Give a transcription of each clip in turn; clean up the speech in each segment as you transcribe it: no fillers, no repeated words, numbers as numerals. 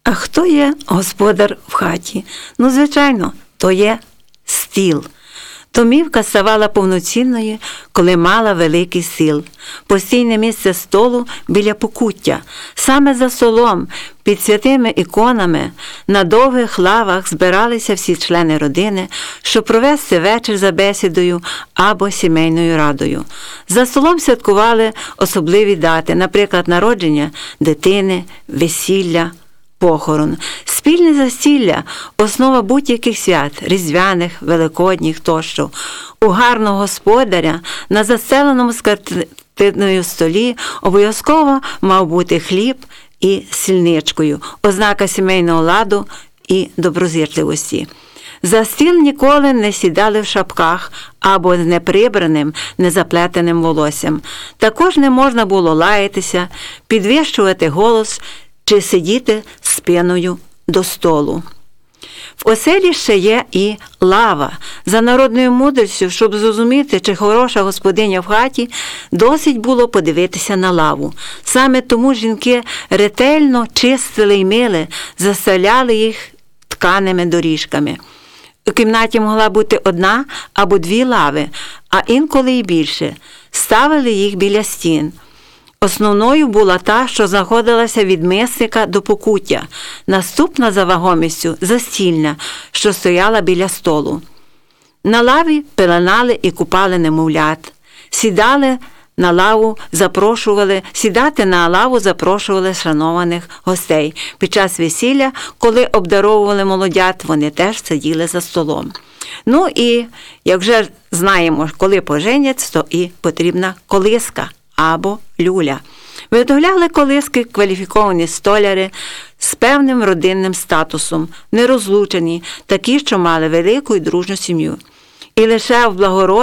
А хто є господар в хаті? Звичайно, то є стіл. Домівка ставала повноцінною, коли мала великий стіл. Постійне місце столу біля покуття. Саме за столом, під святими іконами, на довгих лавах збиралися всі члени родини, щоб провести вечір за бесідою або сімейною радою. За столом святкували особливі дати, наприклад, народження дитини, весілля, похорон. Спільне застілля – основа будь-яких свят – різдвяних, великодніх тощо. У гарного господаря на застеленому скатертиною столі обов'язково мав бути хліб і сільничкою – ознака сімейного ладу і доброзичливості. За стіл ніколи не сідали в шапках або з неприбраним, незаплетеним волоссям. Також не можна було лаятися, підвищувати голос чи сидіти спиною до столу. В оселі ще є і лава. За народною мудрістю, щоб зрозуміти, чи хороша господиня в хаті, досить було подивитися на лаву. Саме тому жінки ретельно чистили й мили, застеляли їх тканими доріжками. У кімнаті могла бути одна або дві лави, а інколи й більше. Ставили їх біля стін. Основною була та, що знаходилася від мисника до покуття. Наступна за вагомістю – застільня, що стояла біля столу. На лаві пеленали і купали немовлят. Сідати на лаву запрошували шанованих гостей. Під час весілля, коли обдаровували молодят, вони теж сиділи за столом. І, як вже знаємо, коли поженяться, то і потрібна колиска або люля. Виготовляли колиски кваліфіковані столяри з певним родинним статусом, нерозлучені, такі, що мали велику і дружну сім'ю. І лише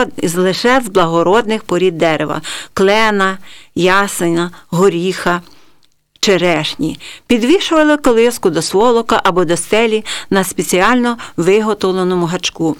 з благородних порід дерева – клена, ясеня, горіха, черешні. Підвішували колиску до сволока або до стелі на спеціально виготовленому гачку.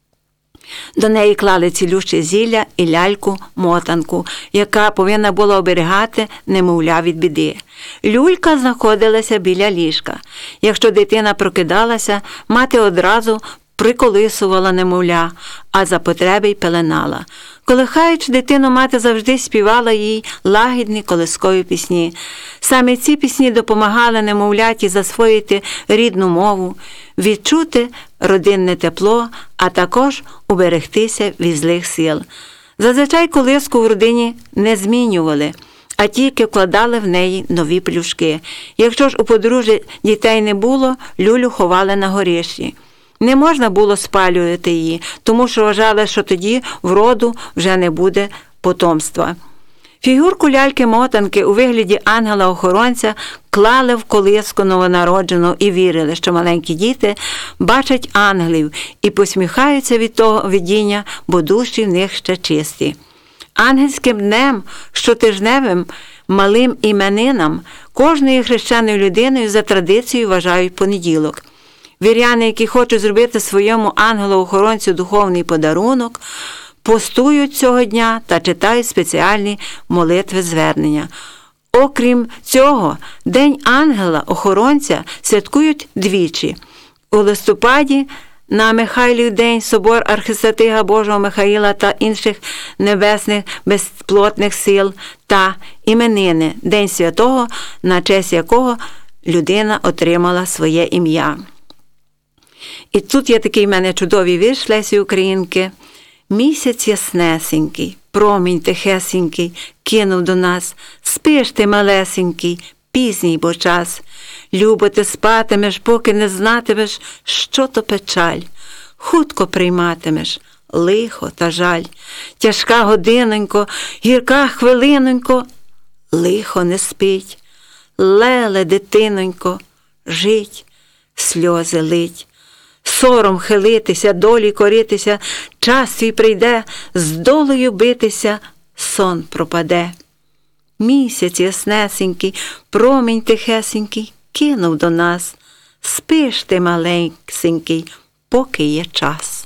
До неї клали цілюще зілля і ляльку-мотанку, яка повинна була оберігати немовля від біди. Люлька знаходилася біля ліжка. Якщо дитина прокидалася, мати одразу приколисувала немовля, а за потреби й пеленала. Колихаючи дитину, мати завжди співала їй лагідні колискові пісні. Саме ці пісні допомагали немовляті засвоїти рідну мову, відчути родинне тепло, а також уберегтися від злих сил. Зазвичай колиску в родині не змінювали, а тільки вкладали в неї нові плюшки. Якщо ж у подружжя дітей не було, люлю ховали на горищі. Не можна було спалювати її, тому що вважали, що тоді в роду вже не буде потомства. Фігурку ляльки-мотанки у вигляді ангела-охоронця клали в колиску новонародженого і вірили, що маленькі діти бачать ангелів і посміхаються від того видіння, бо душі в них ще чисті. Ангельським днем, щотижневим малим іменинам, кожною хрещеною людиною за традицією вважають понеділок. Віряни, які хочуть зробити своєму ангелу-охоронцю духовний подарунок, постують цього дня та читають спеціальні молитви-звернення. Окрім цього, День ангела-охоронця святкують двічі. У листопаді на Михайлів день собор архистратига Божого Михаїла та інших небесних безплотних сил та іменини, День святого, на честь якого людина отримала своє ім'я. І тут є такий в мене чудовий вірш Лесі Українки. Місяць яснесенький, промінь тихесенький кинув до нас. Спиш ти, малесенький, пізній бо час. Любо ти спатимеш, поки не знатимеш, що то печаль. Хутко прийматимеш лихо та жаль. Тяжка годинонько, гірка хвилинонько, лихо не спить. Леле, дитинонько, жить, сльози лить. Сором хилитися, долі коритися, час твій прийде, з долею битися, сон пропаде. Місяць яснесенький, промінь тихесенький кинув до нас. Спиш ти, маленький, поки є час.